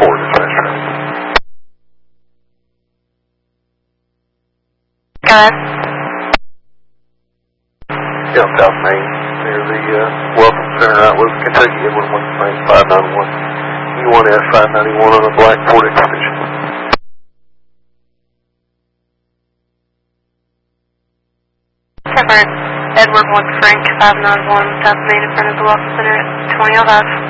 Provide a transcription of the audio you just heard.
dispatcher. Go ahead. Yeah, South Main, near the Welcome Center, Outlook, Kentucky, Edward 1 Frank 591. U1F 591 on a black Ford Expedition. Edward 1 Frank 591, South Main in front of the Welcome Center at 2005.